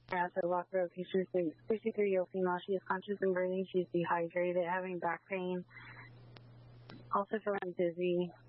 So Walker, patient 63-year-old female. She is conscious and breathing. She's dehydrated, having back pain. Also feeling dizzy.